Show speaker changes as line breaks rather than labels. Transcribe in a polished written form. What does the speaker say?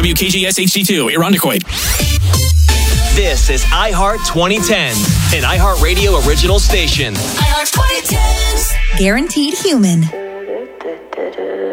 WKGS HD2, Irondequoit.
This is iHeart 2010, an iHeartRadio original station.
iHeart 2010s. Guaranteed human.